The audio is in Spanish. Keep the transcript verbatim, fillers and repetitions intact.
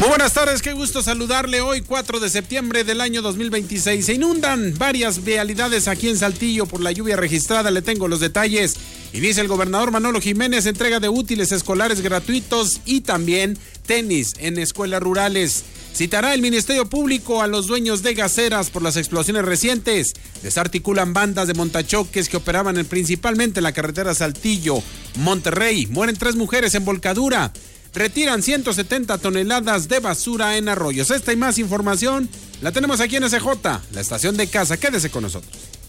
Muy buenas tardes, qué gusto saludarle hoy cuatro de septiembre del año dos mil veintiséis. Se inundan varias vialidades aquí en Saltillo por la lluvia registrada, le tengo los detalles. Y dice el gobernador Manolo Jiménez, entrega de útiles escolares gratuitos y también tenis en escuelas rurales. Citará el Ministerio Público a los dueños de gaseras por las explosiones recientes. Desarticulan bandas de montachoques que operaban en, principalmente en la carretera Saltillo-Monterrey. Mueren tres mujeres en volcadura. Retiran ciento setenta toneladas de basura en arroyos. Esta y más información la tenemos aquí en S J, la estación de casa. Quédese con nosotros.